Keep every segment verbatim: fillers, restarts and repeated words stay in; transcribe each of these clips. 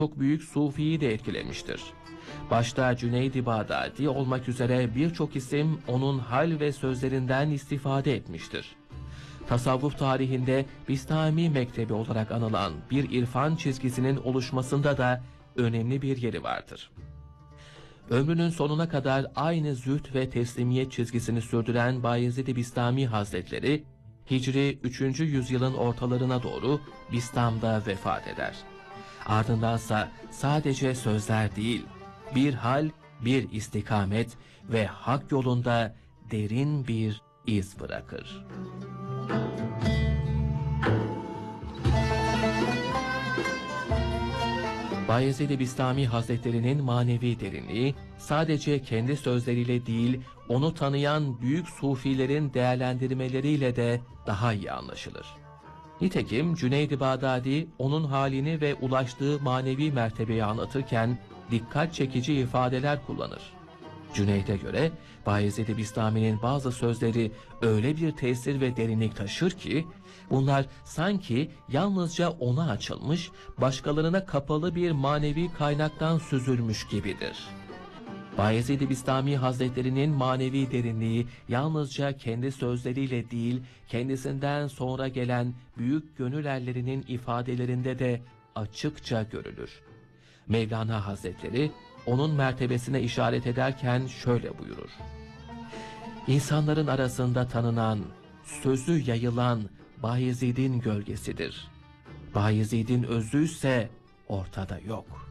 çok büyük Sufi'yi de etkilemiştir. Başta Cüneyd-i Bağdadi olmak üzere birçok isim onun hal ve sözlerinden istifade etmiştir. Tasavvuf tarihinde Bistami Mektebi olarak anılan bir irfan çizgisinin oluşmasında da önemli bir yeri vardır. Ömrünün sonuna kadar aynı zühd ve teslimiyet çizgisini sürdüren Bayezid-i Bistami Hazretleri, Hicri üçüncü yüzyılın ortalarına doğru Bistam'da vefat eder. Ardındansa sadece sözler değil, bir hal, bir istikamet ve hak yolunda derin bir iz bırakır. Bayezid-i Bistami Hazretleri'nin manevi derinliği sadece kendi sözleriyle değil, onu tanıyan büyük sufilerin değerlendirmeleriyle de daha iyi anlaşılır. Nitekim Cüneyd-i Bağdadi onun halini ve ulaştığı manevi mertebeyi anlatırken dikkat çekici ifadeler kullanır. Cüneyd'e göre Bayezid-i Bistami'nin bazı sözleri öyle bir tesir ve derinlik taşır ki, bunlar sanki yalnızca ona açılmış, başkalarına kapalı bir manevi kaynaktan süzülmüş gibidir. Bayezid-i Bistami Hazretleri'nin manevi derinliği yalnızca kendi sözleriyle değil, kendisinden sonra gelen büyük gönül erlerinin ifadelerinde de açıkça görülür. Mevlana Hazretleri onun mertebesine işaret ederken şöyle buyurur: İnsanların arasında tanınan, sözü yayılan Bayezid'in gölgesidir. Bayezid'in özü ise ortada yok.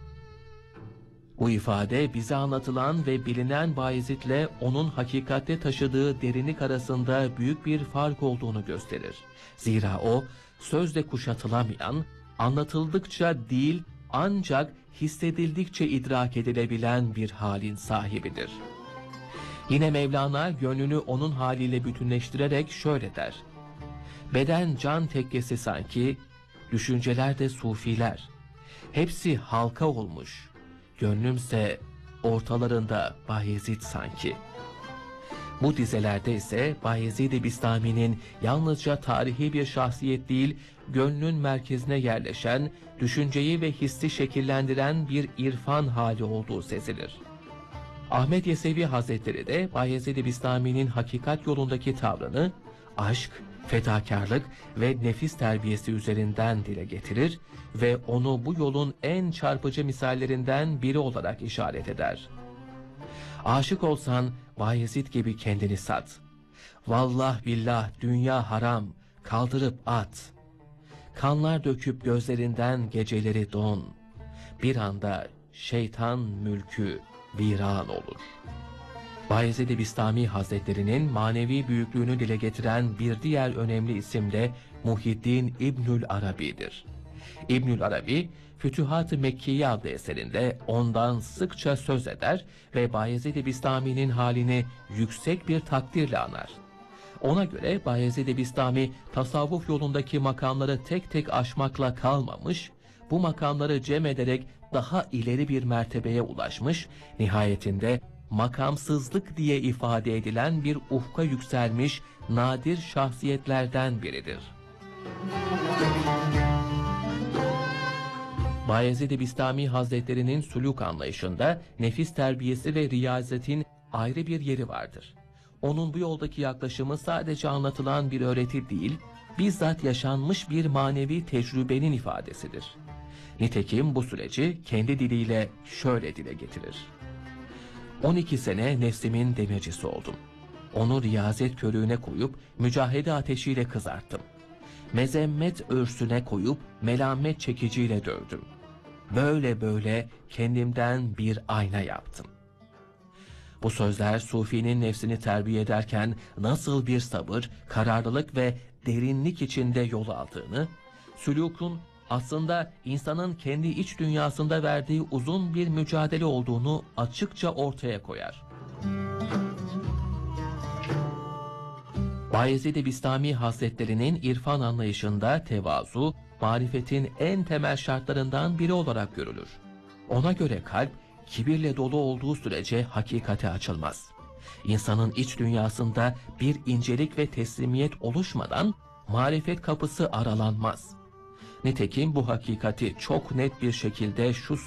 Bu ifade bize anlatılan ve bilinen Bayezid'le onun hakikatte taşıdığı derinlik arasında büyük bir fark olduğunu gösterir. Zira o, sözle kuşatılamayan, anlatıldıkça değil ancak hissedildikçe idrak edilebilen bir halin sahibidir. Yine Mevlana gönlünü onun haliyle bütünleştirerek şöyle der: Beden can tekkesi sanki, düşünceler de sufiler. Hepsi halka olmuş, gönlümse ortalarında Bayezid sanki. Bu dizelerde ise Bayezid-i Bistami'nin yalnızca tarihi bir şahsiyet değil, gönlün merkezine yerleşen, düşünceyi ve hissi şekillendiren bir irfan hali olduğu sezilir. Ahmet Yesevi Hazretleri de Bayezid-i Bistami'nin hakikat yolundaki tavrını, aşk, fedakarlık ve nefis terbiyesi üzerinden dile getirir ve onu bu yolun en çarpıcı misallerinden biri olarak işaret eder. Aşık olsan Bayezid gibi kendini sat. Vallah billah dünya haram, kaldırıp at. Kanlar döküp gözlerinden geceleri don. Bir anda şeytan mülkü viran olur. Bayezid-i Bistami Hazretleri'nin manevi büyüklüğünü dile getiren bir diğer önemli isim de Muhyiddin İbnül Arabi'dir. İbnül Arabi, Fütühat-ı Mekkiye adlı eserinde ondan sıkça söz eder ve Bayezid-i Bistami'nin halini yüksek bir takdirle anar. Ona göre Bayezid-i Bistami tasavvuf yolundaki makamları tek tek aşmakla kalmamış, bu makamları cem ederek daha ileri bir mertebeye ulaşmış, nihayetinde makamsızlık diye ifade edilen bir ufka yükselmiş nadir şahsiyetlerden biridir. Bayezid-i Bistami Hazretleri'nin suluk anlayışında nefis terbiyesi ve riyazetin ayrı bir yeri vardır. Onun bu yoldaki yaklaşımı sadece anlatılan bir öğreti değil, bizzat yaşanmış bir manevi tecrübenin ifadesidir. Nitekim bu süreci kendi diliyle şöyle dile getirir: on iki sene nefsimin demircisi oldum. Onu riyazet körüğüne koyup mücahede ateşiyle kızarttım. Mezemmet örsüne koyup melamet çekiciyle dövdüm. Böyle böyle kendimden bir ayna yaptım. Bu sözler Sufi'nin nefsini terbiye ederken nasıl bir sabır, kararlılık ve derinlik içinde yol aldığını, sülûkun aslında insanın kendi iç dünyasında verdiği uzun bir mücadele olduğunu açıkça ortaya koyar. Bayezid-i Bistami Hazretleri'nin irfan anlayışında tevazu, marifetin en temel şartlarından biri olarak görülür. Ona göre kalp, kibirle dolu olduğu sürece hakikate açılmaz. İnsanın iç dünyasında bir incelik ve teslimiyet oluşmadan marifet kapısı aralanmaz. Nitekim bu hakikati çok net bir şekilde şu